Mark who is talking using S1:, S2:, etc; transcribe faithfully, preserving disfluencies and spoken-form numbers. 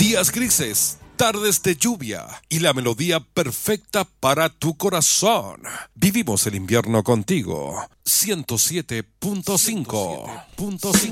S1: días grises, tardes de lluvia y la melodía perfecta para tu corazón. Vivimos el invierno contigo. ciento siete punto cinco.